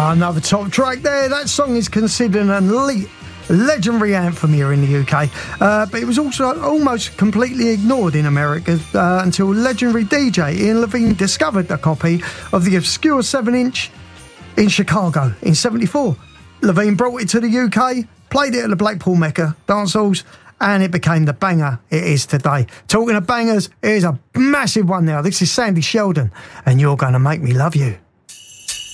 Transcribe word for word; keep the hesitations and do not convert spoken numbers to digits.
Another top track there. That song is considered an elite, legendary anthem here in the U K, uh, but it was also almost completely ignored in America uh, until legendary D J Ian Levine discovered a copy of the obscure seven inch in Chicago in seventy-four. Levine brought it to the U K, played it at the Blackpool Mecca dance halls, and it became the banger it is today. Talking of bangers, here's a massive one now. This is Sandy Sheldon, and You're Gonna Make Me Love You.